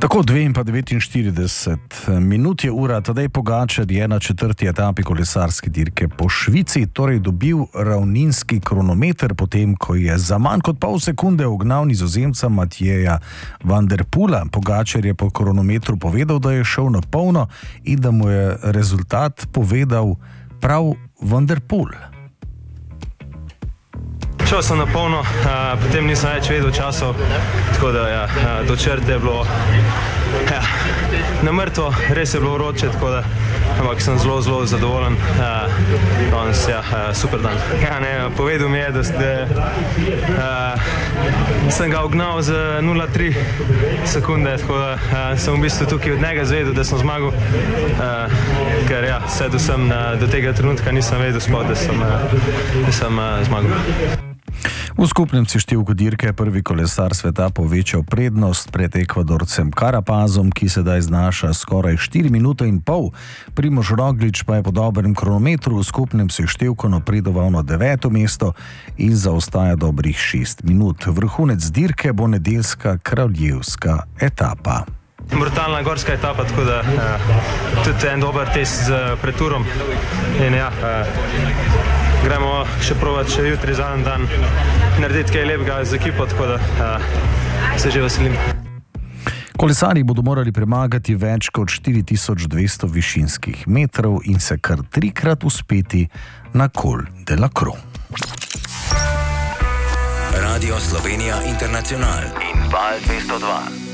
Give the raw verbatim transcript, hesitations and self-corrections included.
Tako dve in pa devetinštirideset minut je ura, Tadej Pogačar je na četrti etapi kolesarske dirke po Švici, torej dobil ravninski kronometer, potem ko je za manj kot pol sekunde ugnal Nizozemca Matjeja van der Poela. Pogačar je po kronometru povedal, da je šel na polno in da mu je rezultat povedal prav van der Poel. Šel sem na polno, a, potem nisem več vedel časov, tako da ja, a, do črte je bilo ja, na mrtvo, res je bilo vroče, tako da, ampak sem zelo, zelo zadovoljen. A, danes, ja, a, super dan. Ja, ne, povedal mi je, da, da a, sem ga ugnal z nula tri sekunde, tako da a, sem v bistvu tukaj od njega zvedel, da sem zmagal, a, ker ja, sedel sem a, do tega trenutka, nisem vedel spod, da sem, a, da sem a, zmagal. V skupnem seštevku dirke je prvi kolesar sveta povečal prednost pred Ekvadorcem Carapazom, ki sedaj znaša skoraj štiri minute in pol. Primož Roglič pa je po dobrem kronometru v skupnem seštevku napredoval na deveto mesto in zaostaja dobrih šest minut. Vrhunec dirke bo nedeljska kraljevska etapa. Brutalna gorska etapa, tako da uh, tudi en dober test z preturom. In ja, uh, gremo še provat še jutri zadnji dan narediti kaj lepega z ekipo, tako da uh, se že veselim. Kolesarji bodo morali premagati več kot štiri tisoč dvesto višinskih metrov in se kar trikrat uspeti na Col de la Croix. Radio Slovenija Internacional in Val dvesto dva.